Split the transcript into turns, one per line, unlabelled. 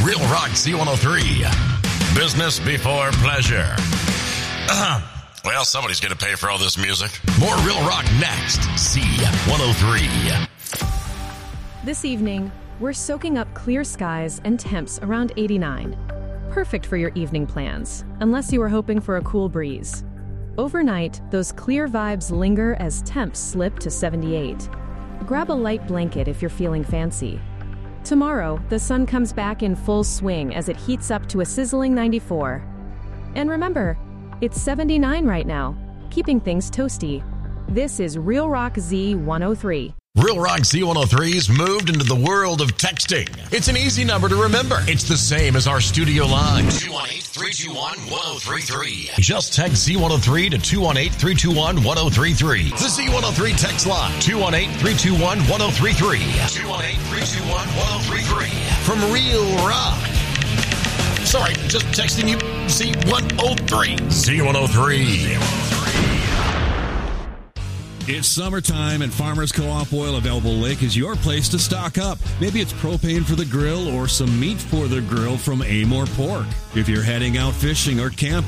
Real Rock Z103. Business before pleasure. Well, somebody's going to pay for all this music. More Real Rock next. Z103.
This evening, we're soaking up clear skies and temps around 89. Perfect for your evening plans, unless you were hoping for a cool breeze. Overnight, those clear vibes linger as temps slip to 78. Grab a light blanket if you're feeling fancy. Tomorrow, the sun comes back in full swing as it heats up to a sizzling 94. And remember, it's 79 right now, keeping things toasty. This is Real Rock Z103.
Real Rock Z103's moved into the world of texting. It's an easy number to remember. It's the same as our studio line. 218-321-1033. Just text Z103 to 218-321-1033. The Z103 text line. 218-321-1033. 218-321-1033. From Real Rock. Sorry, just texting you Z103. Z103.
It's summertime and Farmers Co-op Oil of Elbow Lake is your place to stock up. Maybe it's propane for the grill or some meat for the grill from Amor Pork. If you're heading out fishing or camping,